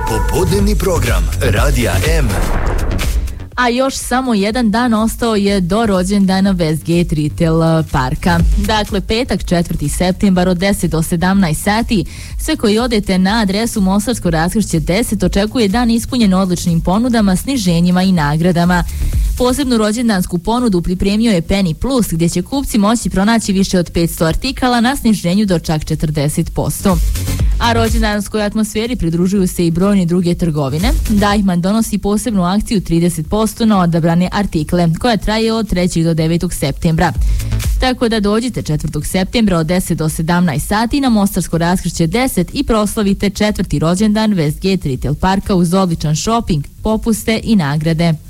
Popodnevni program Radija M. A još samo jedan dan ostao je do rođendana Westgate Retail parka. Dakle, petak 4. septembar od 10 do 17 sati. Sve koji odete na adresu Mostarsko raskršće 10 očekuje dan ispunjen odličnim ponudama, sniženjima i nagradama. Posebnu rođendansku ponudu pripremio je Penny Plus, gdje će kupci moći pronaći više od 500 artikala na sniženju do čak 40%. A rođendanskoj atmosferi pridružuju se i brojne druge trgovine. Deichmann donosi posebnu akciju 30% na odabrane artikle, koja traje od 3. do 9. septembra. Tako da dođite 4. septembra od 10 do 17 sati na Mostarsko raskršće 10 i proslavite 4. rođendan Westgate Retail parka uz odličan shopping, popuste i nagrade.